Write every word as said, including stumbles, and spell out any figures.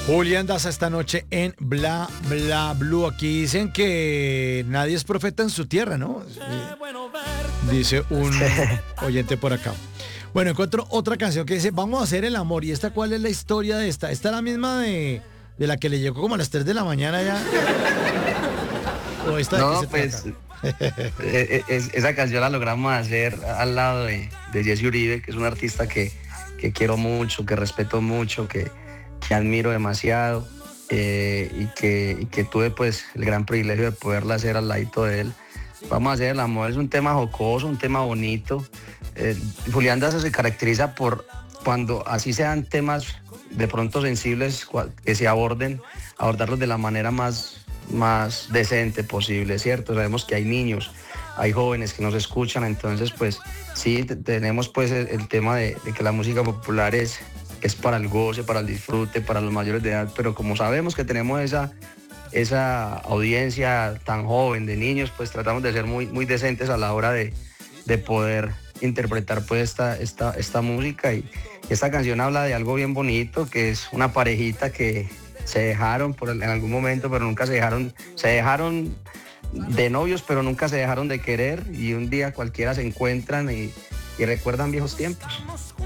Julián Daza esta noche en Bla Bla Blue. Aquí dicen que nadie es profeta en su tierra, ¿no? Eh, dice un oyente por acá. Bueno, encuentro otra canción que dice, vamos a hacer el amor. ¿Y esta cuál es la historia de esta? ¿Esta es la misma de, de la que le llegó como a las tres de la mañana ya? ¿O esta de No, qué se pues trata? es, es, esa canción la logramos hacer al lado de, de Jesse Uribe, que es un artista que, que quiero mucho, que respeto mucho, que, que admiro demasiado eh, y, que, y que tuve pues el gran privilegio de poderla hacer al ladito de él. Vamos a hacer el amor, es un tema jocoso, un tema bonito. Eh, Julián Daza se caracteriza por cuando así sean temas de pronto sensibles que se aborden, abordarlos de la manera más, más decente posible, ¿cierto? Sabemos que hay niños, hay jóvenes que nos escuchan, entonces pues sí, t- tenemos pues el, el tema de, de que la música popular es, es para el goce, para el disfrute, para los mayores de edad, pero como sabemos que tenemos esa... esa audiencia tan joven de niños, pues tratamos de ser muy, muy decentes a la hora de, de poder interpretar pues esta, esta, esta música. Y esta canción habla de algo bien bonito, que es una parejita que se dejaron por, en algún momento, pero nunca se dejaron, se dejaron de novios, pero nunca se dejaron de querer, y un día cualquiera se encuentran y, y recuerdan viejos tiempos.